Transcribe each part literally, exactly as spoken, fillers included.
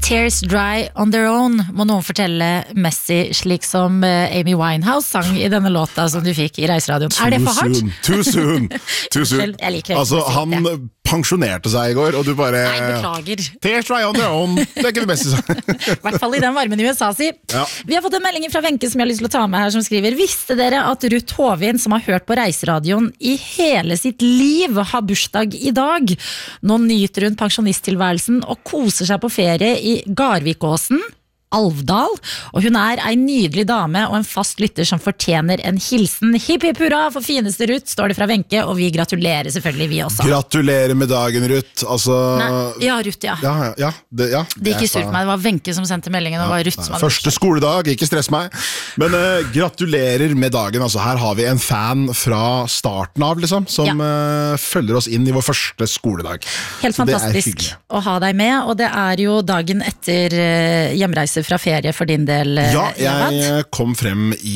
Tears dry on their own, må noen fortelle Messi, slik som Amy Winehouse sang i denne låta som du fikk i Reiseradioen. Er det for hardt? Too soon, too soon. Jeg liker det. Altså, han pensjonerte seg i går, og du bare... Nei, beklager. Tears dry on their own, det er ikke det beste sang. I hvert fall i den varmen i U S A, si. Ja. Vi har fått en melding fra Wenche som jeg har lyst til å ta med her, som skriver: Visste dere at Ruth Hovin, som har hørt på Reiseradioen i hele sitt liv, har bursdag i dag? Nå nyter hun pensjonisttilværelsen og koser seg på ferie i Garvikåsen, Alvdal, og hun er en nydelig dame og en fast lytter som fortjener en hilsen. Hipp hipp hurra for fineste Ruth, står det fra Wenche, og vi gratulerer selvfølgelig, vi også. Gratulerer med dagen, Ruth. Altså... Nei, ja, Ruth, ja. Ja, ja, ja, det, ja. Det gikk ikke sur på meg, det var Wenche som sendte meldingen, og det var Ruth som hadde Første skoledag, ikke stress meg. Men uh, gratulerer med dagen. Altså, her har vi en fan fra starten av, liksom, som ja. uh, følger oss inn i vår første skoledag. Helt Så fantastisk å ha deg med, og det er jo dagen etter uh, hjemreise fra ferie for din del. Ja, jeg kom frem i,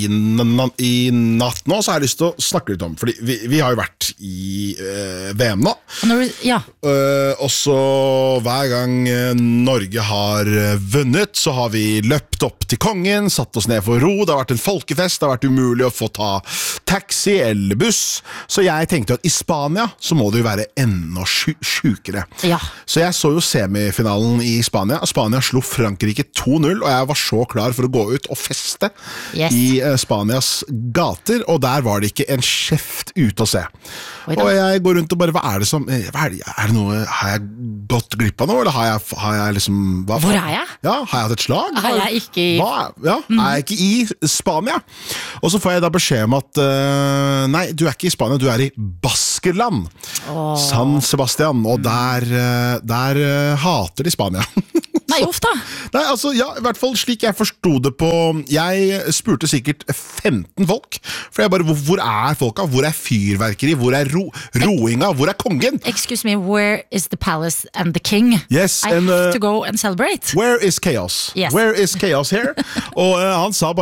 i natt nå, så har jeg lyst til å snakke litt om, fordi vi, vi har jo vært i uh, V M nå. Når, ja. Uh, og så hver gang Norge har vunnet, så har vi løpt opp til kongen, satt oss ned for ro, det har vært en folkefest, det har vært umulig å få ta taxi eller buss, så jeg tenkte at i Spania så må det jo være enda sjukere. Ja. Så jeg så jo semifinalen i Spania, Spania slo Frankrike to null, og jeg var så klar for å gå ut og feste yes. i uh, Spanias gater, og der var det ikke en kjeft ute å se. Og jeg går rundt og bare, hva er det som, hva er det, er det noe, har jeg gått glipp av noe, eller har jeg, har jeg liksom... Hva, Hvor er jeg? Ja, har jeg hatt et slag? Er jeg ikke i... Hva, ja, mm. er jeg ikke i Spania? Og så får jeg da beskjed om at, uh, nei, du er ikke i Spania, du er i Baskerland. Oh. San Sebastian, og der, uh, der uh, hater de Spania. Nei, uff da. Nei, altså, ja, i hvert fall slik jeg forstod det på, jeg spurte sikkert femten folk, for jeg bare, hvor, hvor er folka? Hvor er fyrverkeri? Hvor er ro, roinga? Hvor er kongen? Excuse me, where is the palace and the king? Yes, I and, have uh, to go and celebrate. Where is chaos? Yes. Where is chaos here? Og uh, han sa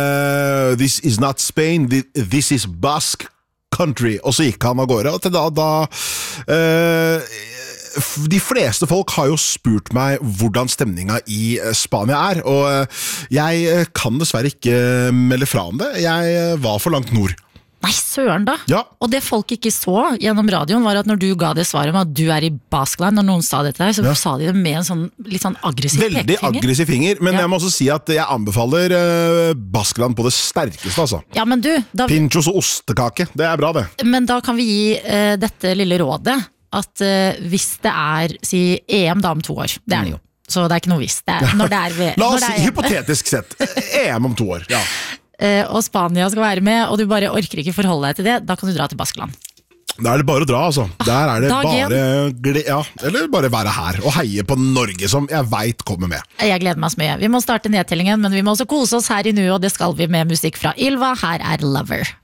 bare, this is not Spain, this is Basque country, og så gikk han av gårde, og til da, da uh, de fleste folk har jo spurt meg hvordan stemninga i Spania er, og jeg kan dessverre ikke melde fra om det. Jeg var for langt nord. Nei, søren da. Ja. Og det folk ikke så gjennom radioen var at når du ga det svaret om at du er i Baskeland, når noen sa det til deg, så ja. sa de det med en sånn litt sånn aggressiv Veldig pekefinger. Veldig aggressiv finger, men ja. jeg må også si at jeg anbefaler uh, Baskeland på det sterkeste, altså. Ja, men du... Da... Pinchos og ostekake, det er bra det. Men da kan vi gi uh, dette lille rådet, at uh, hvis det er, si, E M da om to år, det er det jo, så det er ikke noe visst. Det er, når det er ved, La oss si, hypotetisk sett, E M om to år, ja. Uh, og Spania skal være med, og du bare orker ikke forholde deg til det, da kan du dra til Baskeland. Da er det bare å dra, altså. Der er det Dag bare, ja, eller bare være her og heie på Norge, som jeg vet kommer med. Jeg gleder meg så mye. Vi må starte nedtellingen, men vi må også kose oss her i nu, og det skal vi med musikk fra Ylva. Her er Lover.